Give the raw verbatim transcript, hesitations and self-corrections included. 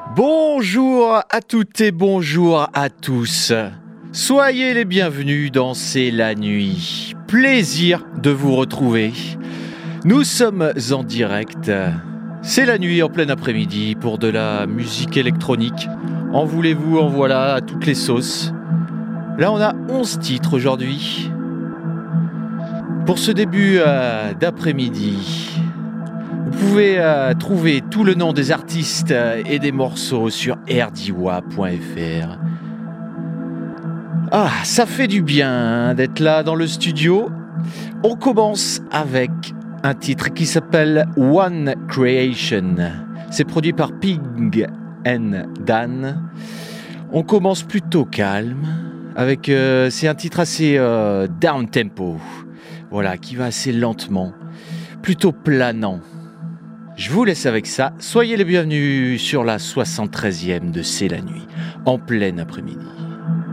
Bonjour à toutes et bonjour à tous. Soyez les bienvenus dans C'est la nuit. Plaisir de vous retrouver. Nous sommes en direct. C'est la nuit en plein après-midi pour de la musique électronique. En voulez-vous, en voilà à toutes les sauces. Là, on a onze titres aujourd'hui. Pour ce début euh, d'après-midi, vous pouvez euh, trouver tout le nom des artistes et des morceaux sur r d w a point f r. Ah, ça fait du bien hein, d'être là dans le studio. On commence avec un titre qui s'appelle One Creation. C'est produit par Pig and Dan. On commence plutôt calme. Avec, euh, c'est un titre assez euh, down tempo. Voilà, qui va assez lentement. Plutôt planant. Je vous laisse avec ça. Soyez les bienvenus sur la soixante-treizième de C'est la nuit, en plein après-midi.